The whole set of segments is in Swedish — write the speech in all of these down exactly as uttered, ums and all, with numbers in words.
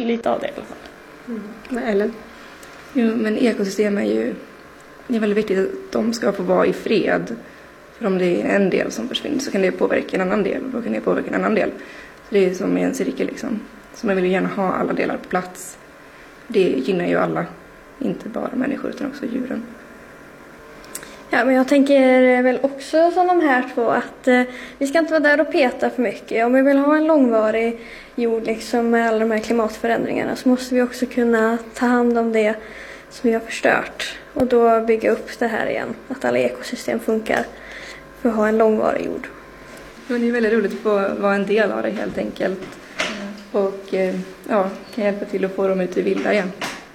lite av det i alla fall. Mm. Eller? Jo, men ekosystem är ju det är väldigt viktigt att de ska få vara i fred. För om det är en del som försvinner så kan det påverka en annan del och då kan det påverka en annan del. Så det är som i en cirkel liksom. Så man vill ju gärna ha alla delar på plats. Det gynnar ju alla, inte bara människor utan också djuren. Ja, men jag tänker väl också som de här två att eh, vi ska inte vara där och peta för mycket. Om vi vill ha en långvarig jord liksom, med alla de här klimatförändringarna så måste vi också kunna ta hand om det som vi har förstört. Och då bygga upp det här igen, att alla ekosystem funkar för att ha en långvarig jord. Men det är väldigt roligt att få vara en del av det helt enkelt. Och eh, ja, kan hjälpa till att få dem ut i vilda igen.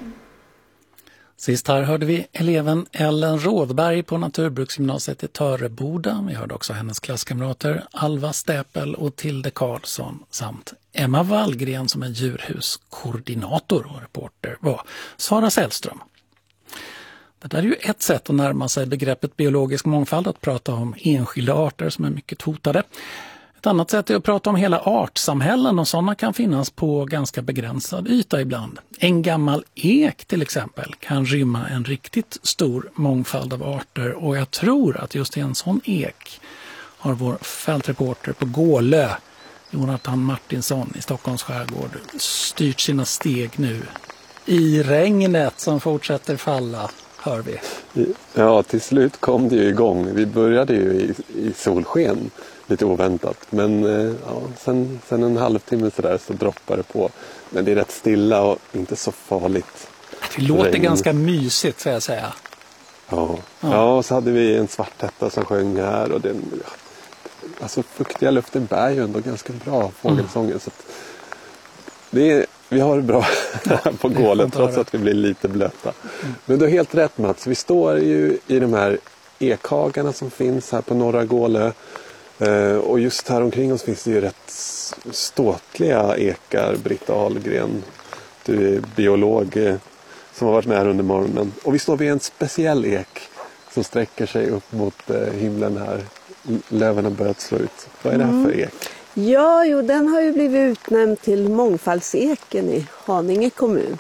Sist här hörde vi eleven Ellen Rådberg på Naturbruksgymnasiet i Töreboda. Vi hörde också hennes klasskamrater Alva Stäpel och Tilde Karlsson samt Emma Wallgren som är djurhuskoordinator och reporter var Sara Sällström. Det där är ju ett sätt att närma sig begreppet biologisk mångfald, att prata om enskilda arter som är mycket hotade. Ett annat sätt är att prata om hela artsamhällen och sådana kan finnas på ganska begränsad yta ibland. En gammal ek till exempel kan rymma en riktigt stor mångfald av arter och jag tror att just i en sån ek har vår fältreporter på Gålö, Jonathan Martinsson i Stockholms skärgård, styrt sina steg nu i regnet som fortsätter falla, hör vi. Ja, till slut kom det ju igång. Vi började ju i, i solsken. Lite oväntat, men ja, sen, sen en halvtimme så där så droppar det på. Men det är rätt stilla och inte så farligt. Det låter regn. Ganska mysigt, får jag säga. Ja, ja. ja och så hade vi en svarthätta som sjöng här. Och den, alltså fuktiga luften bär ju ändå ganska bra fågelsången. Mm. Så att det är, vi har det bra på Gålen trots att vi blir lite blöta. Mm. Men du har helt rätt, Mats. Vi står ju i de här ekhagarna som finns här på norra Gålö. Uh, och just här omkring oss finns det ju rätt ståtliga ekar. Britta Ahlgren, du är biolog uh, som har varit med här under morgonen. Och vi står vid en speciell ek som sträcker sig upp mot uh, himlen här. Löven har börjat slå ut. Vad är det här för ek? Ja, jo, den har ju blivit utnämnd till mångfaldseken i Haninge kommun.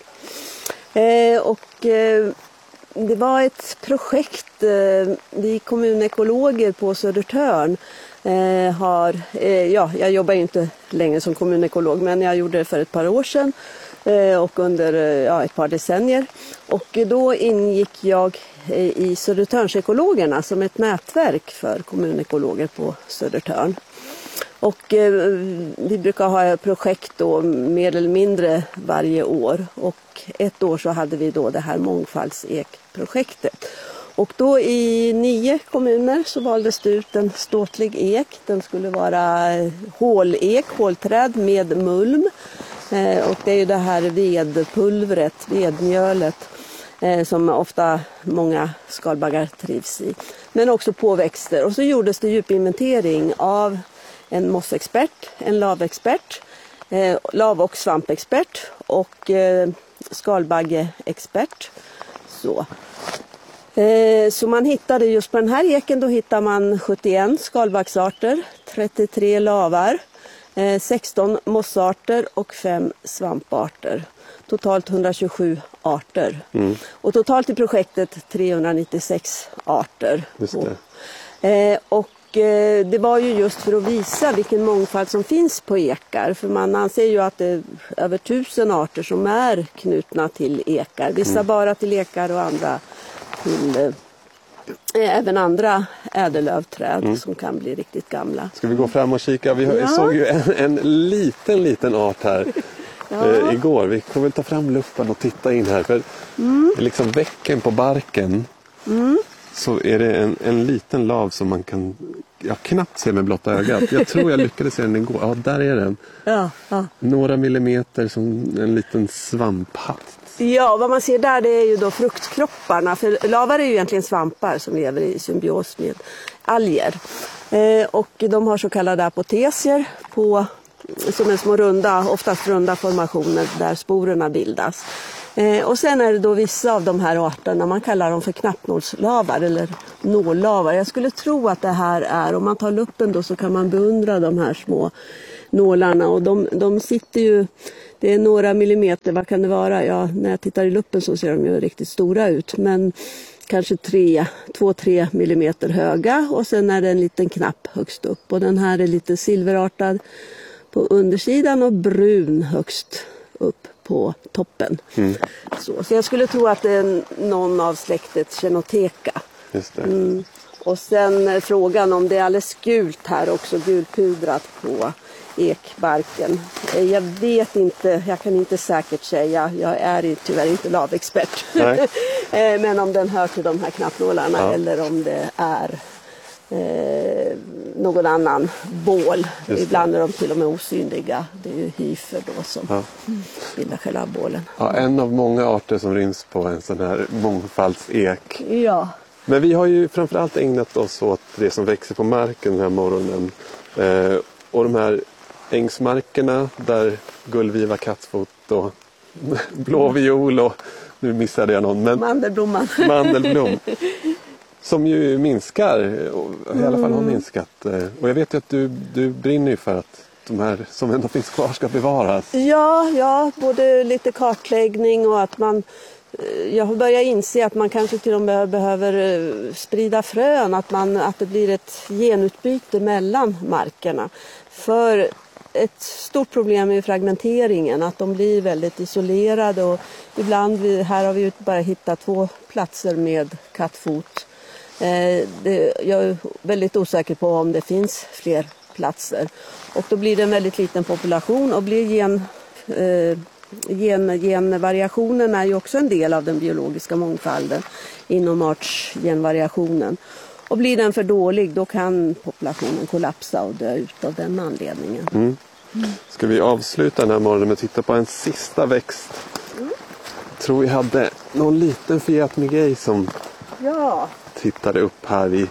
Eh, och eh, det var ett projekt, eh, vi kommunekologer på Södertörn eh, har, eh, ja, jag jobbar ju inte längre som kommunekolog, men jag gjorde det för ett par år sedan eh, och under eh, ja, ett par decennier. Och då ingick jag eh, i Södertörnsekologerna som ett nätverk för kommunekologer på Södertörn. Och eh, vi brukar ha projekt då mer eller mindre varje år och ett år så hade vi då det här mångfaldsekprojektet. Och då i nio kommuner så valdes det ut en ståtlig ek. Den skulle vara hålek, hålträd med mulm. Eh, och det är ju det här vedpulvret, vedmjölet eh, som ofta många skalbaggar trivs i. Men också påväxter. Och så gjordes det djupinventering av en mossexpert, en lavexpert, eh, lav- och svampexpert och eh, skalbaggeexpert. Så. Eh, så man hittade just på den här eken, då hittar man sjuttioen skalbaggsarter, trettiotre lavar, eh, sexton mossarter och fem svamparter. Totalt hundrasjuttiosju arter. Mm. Och totalt i projektet trehundranittiosex arter. Just det. Eh, och det var ju just för att visa vilken mångfald som finns på ekar. För man anser ju att det är över tusen arter som är knutna till ekar. Vissa mm. bara till ekar och andra till eh, även andra ädellövträd mm. som kan bli riktigt gamla. Ska vi gå fram och kika? Vi ja. såg ju en, en liten, liten art här ja. eh, igår. Vi får väl ta fram luppen och titta in här. För mm. liksom väcken på barken... Mm. Så är det en, en liten lav som man kan ja, knappt se med blotta ögat. Jag tror jag lyckades se den igår. Ja, där är den. Ja, ja. Några millimeter som en liten svamphatt. Ja, vad man ser där det är ju då fruktkropparna. För lavar är ju egentligen svampar som lever i symbios med alger. Eh, och de har så kallade apotesier på, som är små runda, oftast runda formationer där sporerna bildas. Eh, och sen är det då vissa av de här arterna, man kallar dem för knappnålslavar eller nållavar. Jag skulle tro att det här är, om man tar luppen då så kan man beundra de här små nålarna och de, de sitter ju, det är några millimeter, vad kan det vara? Ja, när jag tittar i luppen så ser de ju riktigt stora ut, men kanske tre, två, tre millimeter höga och sen är det en liten knapp högst upp och den här är lite silverartad på undersidan och brun högst upp på toppen. Mm. Så, så jag skulle tro att det är någon av släktet Cenoteca. Just det. Mm. Och sen frågan om det är alldeles gult här också, gulpudrat på ekbarken. Jag vet inte, jag kan inte säkert säga, jag är tyvärr inte lavexpert. Men om den hör till de här knappnålarna ja. Eller om det är eh, någon annan bål. Ibland är de till och med osynliga. Det är ju hyfer då som ja. Bildar själva bålen. Ja, en av många arter som ryms på en sån här mångfaldsek. Ja. Men vi har ju framförallt ägnat oss åt det som växer på marken den här morgonen. Eh, och de här ängsmarkerna där gullviva, kattfot och blå viol och nu missade jag någon. Men mandelblomman. Mandelblom. Som ju minskar, i alla fall har minskat. Och jag vet ju att du, du brinner för att de här som ändå finns kvar ska bevaras. Ja, ja, både lite kartläggning och att man, jag har börjat inse att man kanske till och med behöver sprida frön, att, man, att det blir ett genutbyte mellan markerna. För ett stort problem är fragmenteringen, att de blir väldigt isolerade och ibland, vi, här har vi ju bara hittat två platser med kattfot. Eh, det, jag är väldigt osäker på om det finns fler platser. Och då blir det en väldigt liten population och blir gen, eh, gen, genvariationen är ju också en del av den biologiska mångfalden inom artsgenvariationen. Och blir den för dålig då kan populationen kollapsa och dö ut av den anledningen. Mm. Ska vi avsluta den här morgonen med att titta på en sista växt? Mm. Jag tror vi hade någon liten Fiat Migej som ja. Tittade upp här vid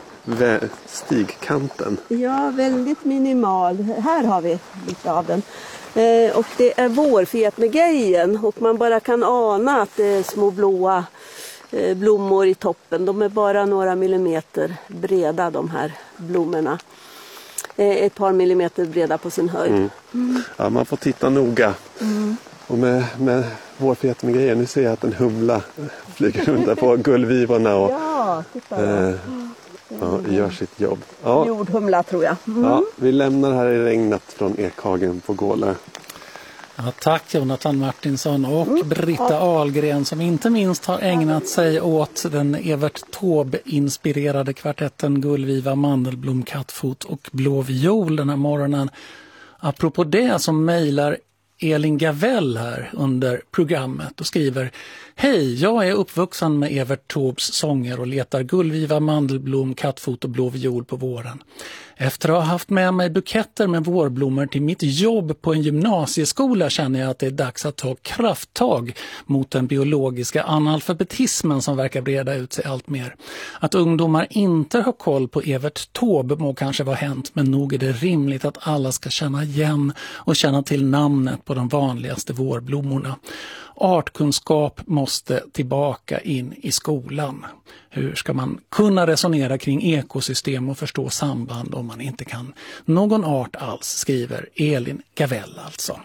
stigkanten. Ja, väldigt minimal. Här har vi lite av den. Eh, och det är vår Fiat Migejen och man bara kan ana att det är små blåa eh, blommor i toppen. De är bara några millimeter breda, de här blommorna. Eh, ett par millimeter breda på sin höjd. Mm. Mm. Ja, man får titta noga. Mm. Och med, med vår Fiat Migejen, nu ser jag att en humla flyger runt där på gullvivorna och ja, titta. Eh, ja, gör sitt jobb. Ja. Jordhumla tror jag. Mm. Ja, vi lämnar här i regnet från Ekhagen på Gålö. Ja, tack Jonathan Martinsson och mm. Britta Ahlgren som inte minst har ägnat sig åt den Evert Taube-inspirerade kvartetten Gullviva, Mandelblom, Kattfot och Blå viol den här morgonen. Apropå det som mejlar Elin Gavell här under programmet och skriver: Hej, jag är uppvuxen med Evert Taubes sånger och letar gullviva, mandelblom, kattfot och blå viol på våren. Efter att ha haft med mig buketter med vårblommor till mitt jobb på en gymnasieskola känner jag att det är dags att ta krafttag mot den biologiska analfabetismen som verkar breda ut sig allt mer. Att ungdomar inte har koll på Evert Taube må kanske vara hänt, men nog är det rimligt att alla ska känna igen och känna till namnet på de vanligaste vårblommorna. Artkunskap måste tillbaka in i skolan. Hur ska man kunna resonera kring ekosystem och förstå samband om man inte kan någon art alls, skriver Elin Gavell alltså.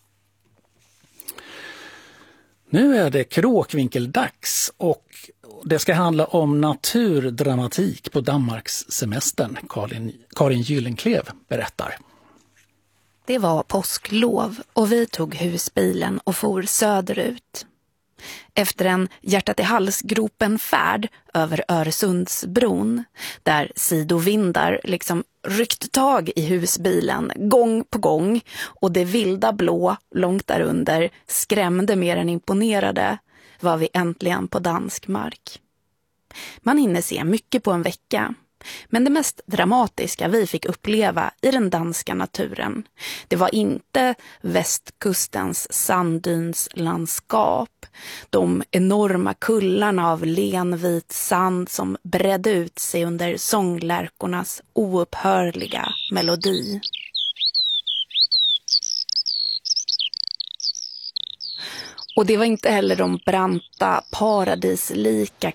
Nu är det kråkvinkeldags och det ska handla om naturdramatik på Danmarks semestern. Karin, Karin Gyllenklev berättar. Det var påsklov och vi tog husbilen och for söderut. Efter en hjärtat i halsgropen färd över Öresundsbron, där sidovindar liksom ryckt tag i husbilen gång på gång och det vilda blå långt därunder skrämde mer än imponerade, var vi äntligen på dansk mark. Man hinner se mycket på en vecka. Men det mest dramatiska vi fick uppleva i den danska naturen, det var inte västkustens sanddynslandskap, de enorma kullarna av lenvit sand som bredde ut sig under sånglärkornas oupphörliga melodi. Och det var inte heller de branta, paradislika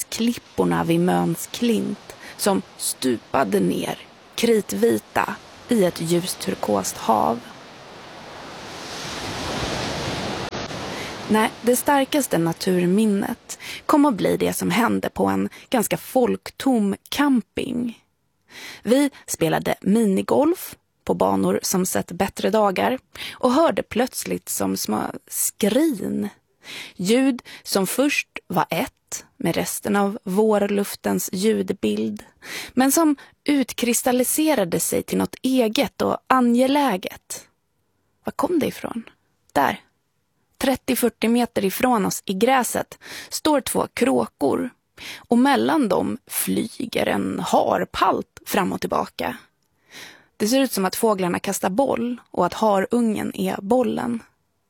kalkstensklipporna vid Möns klint som stupade ner, kritvita, i ett ljusturkost hav. Nej, det starkaste naturminnet kom att bli det som hände på en ganska folktom camping. Vi spelade minigolf på banor som sett bättre dagar och hörde plötsligt som små skrin. Ljud som först var ett med resten av vårluftens ljudbild, men som utkristalliserade sig till något eget och angeläget. Var kom det ifrån? Där, trettio till fyrtio meter ifrån oss i gräset, står två kråkor och mellan dem flyger en harpalt fram och tillbaka. Det ser ut som att fåglarna kastar boll och att harungen är bollen.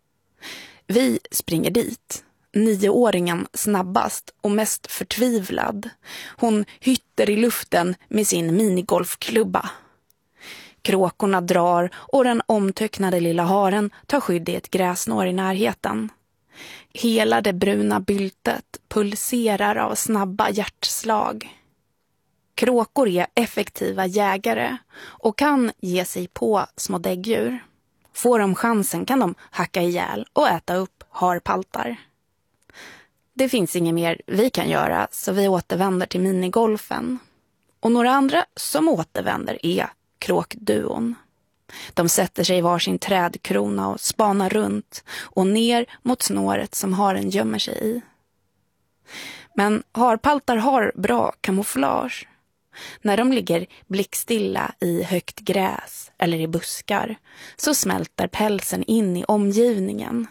Vi springer dit. Nioåringen snabbast och mest förtvivlad. Hon hytter i luften med sin minigolfklubba. Kråkorna drar och den omtöcknade lilla haren tar skydd i ett gräsnår i närheten. Hela det bruna byltet pulserar av snabba hjärtslag. Kråkor är effektiva jägare och kan ge sig på små däggdjur. Får de chansen kan de hacka ihjäl och äta upp harpaltar. Det finns inget mer vi kan göra, så vi återvänder till minigolfen. Och några andra som återvänder är kråkduon. De sätter sig i varsin trädkrona och spanar runt och ner mot snåret som haren gömmer sig i. Men harpaltar har bra kamouflage. När de ligger blickstilla i högt gräs eller i buskar så smälter pälsen in i omgivningen.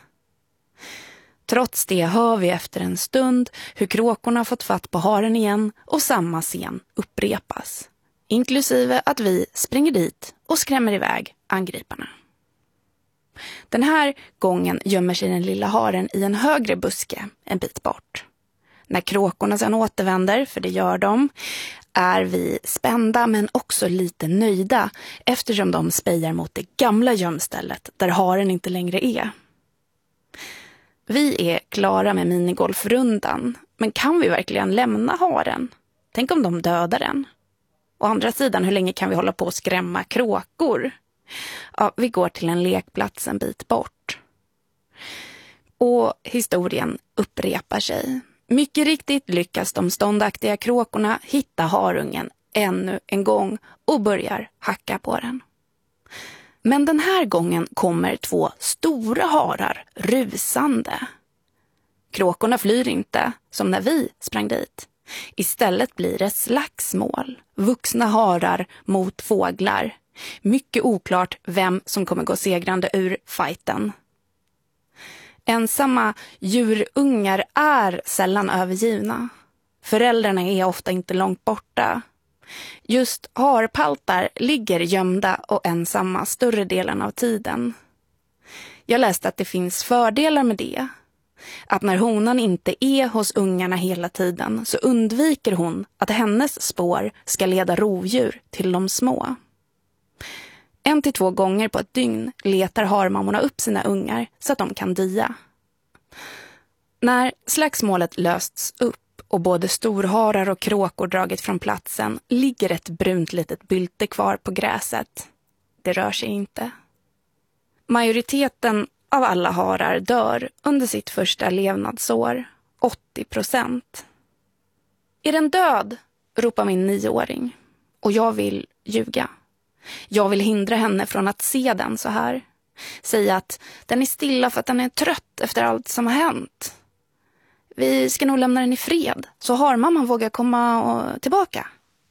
Trots det hör vi efter en stund hur kråkorna fått fatt på haren igen och samma scen upprepas. Inklusive att vi springer dit och skrämmer iväg angriparna. Den här gången gömmer sig den lilla haren i en högre buske en bit bort. När kråkorna sedan återvänder, för det gör de, är vi spända men också lite nöjda eftersom de spejar mot det gamla gömstället där haren inte längre är. Vi är klara med minigolfrundan, men kan vi verkligen lämna haren? Tänk om de dödar den. Å andra sidan, hur länge kan vi hålla på att skrämma kråkor? Ja, vi går till en lekplats en bit bort. Och historien upprepar sig. Mycket riktigt lyckas de ståndaktiga kråkorna hitta harungen ännu en gång och börjar hacka på den. Men den här gången kommer två stora harar rusande. Kråkorna flyr inte, som när vi sprang dit. Istället blir det slagsmål. Vuxna harar mot fåglar. Mycket oklart vem som kommer gå segrande ur fighten. Ensamma djurungar är sällan övergivna. Föräldrarna är ofta inte långt borta. Just harpaltar ligger gömda och ensamma större delen av tiden. Jag läste att det finns fördelar med det. Att när honan inte är hos ungarna hela tiden så undviker hon att hennes spår ska leda rovdjur till de små. En till två gånger på ett dygn letar harmammorna upp sina ungar så att de kan dia. När slagsmålet lösts upp och både storharar och kråkor dragit från platsen ligger ett brunt litet bylte kvar på gräset. Det rör sig inte. Majoriteten av alla harar dör under sitt första levnadsår, åttio procent. Är den död? Ropar min nioåring. Och jag vill ljuga. Jag vill hindra henne från att se den så här. Säga att den är stilla för att den är trött efter allt som har hänt. Vi ska nog lämna den i fred, så har mamman vågar komma och tillbaka.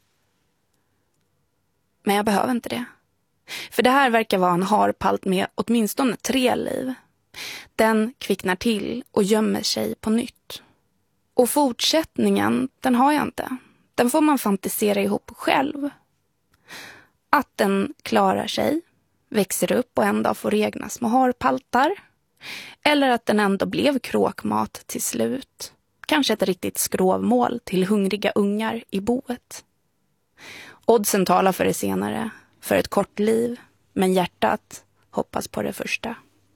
Men jag behöver inte det. För det här verkar vara en harpalt med åtminstone tre liv. Den kvicknar till och gömmer sig på nytt. Och fortsättningen, den har jag inte. Den får man fantisera ihop själv. Att den klarar sig, växer upp och en dag får egna små harpaltar. Eller att den ändå blev kråkmat till slut. Kanske ett riktigt skrovmål till hungriga ungar i boet. Oddsen talar för det senare, för ett kort liv, men hjärtat hoppas på det första.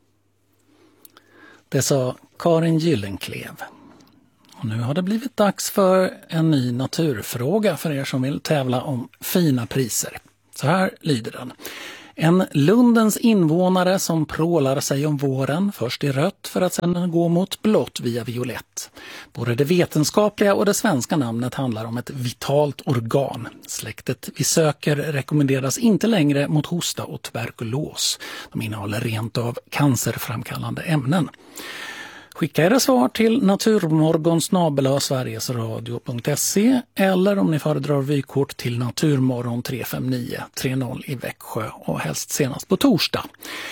Det sa Karin Gyllenklev. Och nu har det blivit dags för en ny naturfråga för er som vill tävla om fina priser. Så här lyder den. En Lundens invånare som prålar sig om våren, först i rött för att sedan gå mot blått via violett. Både det vetenskapliga och det svenska namnet handlar om ett vitalt organ. Släktet vi söker rekommenderas inte längre mot hosta och tuberkulos. De innehåller rent av cancerframkallande ämnen. Skicka era svar till naturmorgon snabel-a sverigesradio punkt se eller om ni föredrar vykort till Naturmorgon tre fem nio tre noll i Växjö och helst senast på torsdag.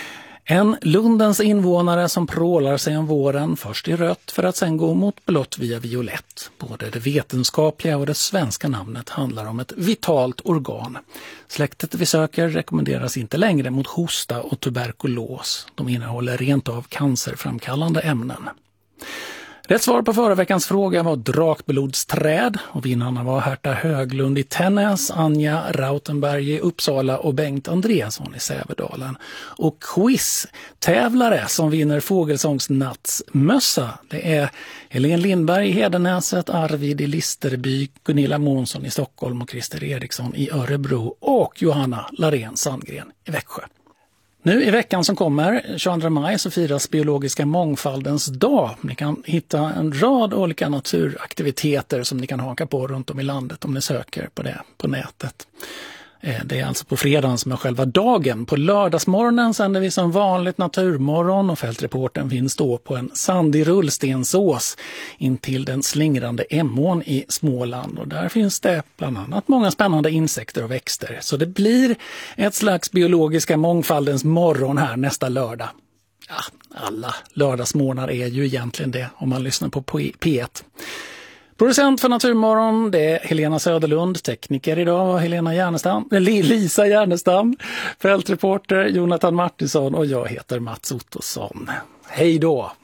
En Lundens invånare som prålar sig om våren, först i rött för att sen gå mot blått via violett. Både det vetenskapliga och det svenska namnet handlar om ett vitalt organ. Släktet vi söker rekommenderas inte längre mot hosta och tuberkulos. De innehåller rent av cancerframkallande ämnen. Rätt svar på förra veckans fråga var drakblodsträd och vinnarna var Herta Höglund i Tännäs, Anja Rautenberg i Uppsala och Bengt Andreasson i Sävedalen. Och quiz-tävlare som vinner Fågelsångsnattsmössa, det är Helene Lindberg i Hedenäset, Arvid i Listerby, Gunilla Månsson i Stockholm och Christer Eriksson i Örebro och Johanna Larén Sandgren i Växjö. Nu i veckan som kommer, tjugoandra maj, så firas biologiska mångfaldens dag. Ni kan hitta en rad olika naturaktiviteter som ni kan haka på runt om i landet om ni söker på det på nätet. Det är alltså på fredagen som är själva dagen. På lördagsmorgonen sänder vi som vanligt Naturmorgon och fältreporten finns då på en sandig rullstensås in till den slingrande Emån i Småland. Och där finns det bland annat många spännande insekter och växter. Så det blir ett slags biologiska mångfaldens morgon här nästa lördag. Ja, alla lördagsmorgnar är ju egentligen det om man lyssnar på P ett. Producent för Naturmorgon, det är Helena Söderlund, tekniker idag Helena Järnestam, Lisa Järnestam, fältreporter Jonathan Martinsson och jag heter Mats Ottosson. Hej då!